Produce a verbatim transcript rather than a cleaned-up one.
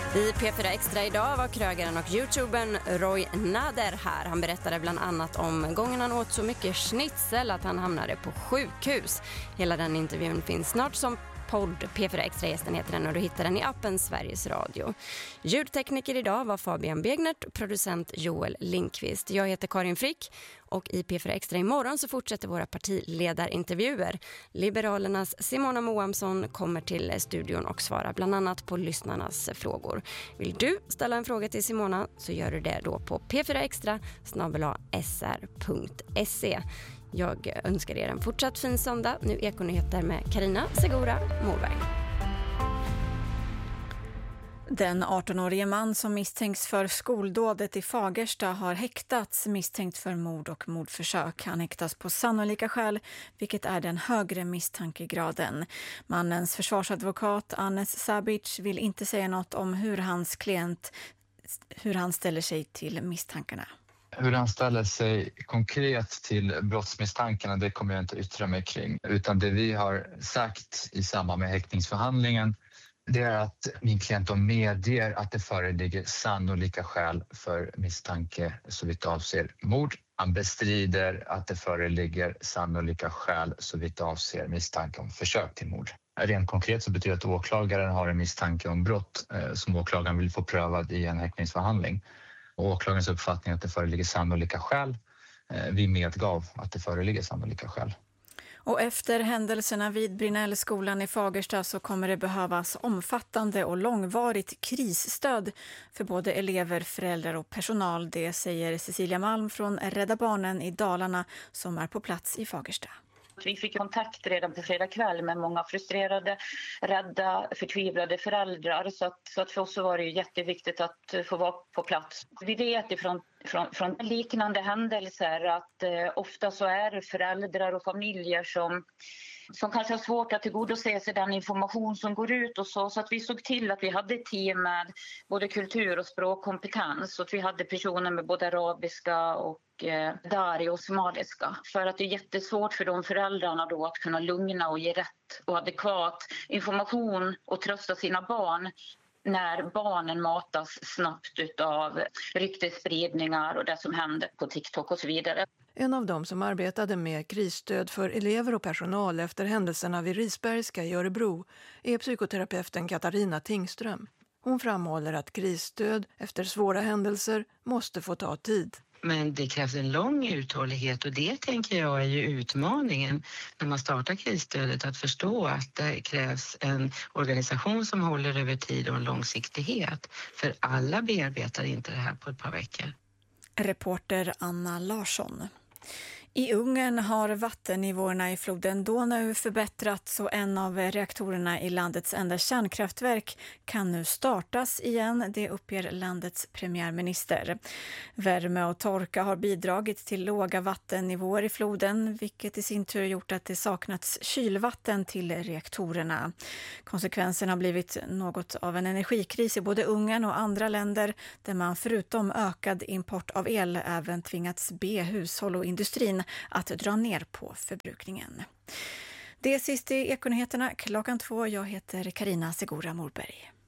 I P fyra Extra idag var krögaren och youtubern Roy Nader här. Han berättade bland annat om gången han åt så mycket schnitzel att han hamnade på sjukhus. Hela den intervjun finns snart som podd. P fyra Extra-gästen heter den och du hittar den i appen Sveriges Radio. Ljudtekniker idag var Fabian Begnert, producent Joel Linkvist. Jag heter Karin Frick och i P fyra Extra imorgon så fortsätter våra partiledarintervjuer. Liberalernas Simona Moamsson kommer till studion och svarar bland annat på lyssnarnas frågor. Vill du ställa en fråga till Simona så gör du det då på p fyra extra snabel-a s r punkt se. Jag önskar er en fortsatt fin söndag. Nu Ekonyheter med Carina Segura Morberg. Den arton-årige man som misstänks för skoldådet i Fagersta har häktats misstänkt för mord och mordförsök. Han häktas på sannolika skäl, vilket är den högre misstankegraden. Mannens försvarsadvokat Anes Sabic vill inte säga något om hur hans klient, hur han ställer sig till misstankarna. Hur han ställer sig konkret till brottsmisstankarna, det kommer jag inte yttra mig kring. Utan det vi har sagt i samband med häktningsförhandlingen, det är att min klient då medger att det föreligger sannolika skäl för misstanke så vitt avser mord. Han bestrider att det föreligger sannolika skäl så vitt avser misstanke om försök till mord. Rent konkret så betyder det att åklagaren har en misstanke om brott eh, som åklagaren vill få prövad i en häktningsförhandling. Och åklagarens uppfattning att det föreligger sannolika skäl. Vi medgav att det föreligger sannolika skäl. Och efter händelserna vid Brinellskolan i Fagersta så kommer det behövas omfattande och långvarigt krisstöd för både elever, föräldrar och personal. Det säger Cecilia Malm från Rädda Barnen i Dalarna som är på plats i Fagersta. Vi fick kontakt redan på fredag kväll med många frustrerade, rädda, förtvivlade föräldrar. Så att, så att för oss så var det ju jätteviktigt att få vara på plats. Vi vet ifrån från, från liknande händelser att eh, ofta så är det föräldrar och familjer som, som kanske har svårt att tillgodose sig den information som går ut och så. Så att vi såg till att vi hade ett team med både kultur- och språkkompetens. Så att vi hade personer med både arabiska och dari och somaliska. För att det är jättesvårt för de föräldrarna då att kunna lugna och ge rätt och adekvat information och trösta sina barn när barnen matas snabbt utav ryktesspridningar och det som händer på TikTok och så vidare. En av dem som arbetade med krisstöd för elever och personal efter händelserna vid Risbergska i Örebro är psykoterapeuten Katarina Tingström. Hon framhåller att krisstöd efter svåra händelser måste få ta tid. Men det krävs en lång uthållighet och det tänker jag är ju utmaningen när man startar krisstödet, att förstå att det krävs en organisation som håller över tid och en långsiktighet. För alla bearbetar inte det här på ett par veckor. Reporter Anna Larsson. I Ungern har vattennivåerna i floden Donau förbättrats och en av reaktorerna i landets enda kärnkraftverk kan nu startas igen, det uppger landets premiärminister. Värme och torka har bidragit till låga vattennivåer i floden, vilket i sin tur gjort att det saknats kylvatten till reaktorerna. Konsekvensen har blivit något av en energikris i både Ungern och andra länder där man förutom ökad import av el även tvingats be hushåll och industrin att dra ner på förbrukningen. Det är sist i Ekonyheterna klockan två. Jag heter Carina Segura Morberg.